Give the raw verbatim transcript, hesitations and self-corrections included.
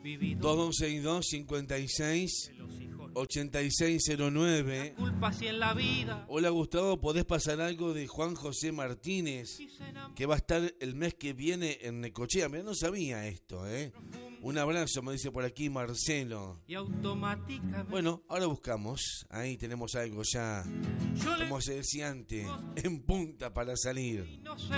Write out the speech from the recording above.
dos dos seis dos, cinco seis, ocho seis cero nueve. Hola Gustavo, ¿podés pasar algo de Juan José Martínez? Que va a estar el mes que viene en Necochea. Mira, no sabía esto, ¿eh? Un abrazo, me dice por aquí Marcelo. Y automáticamente. Bueno, ahora buscamos. Ahí tenemos algo ya, como se decía antes, en punta para salir. No sé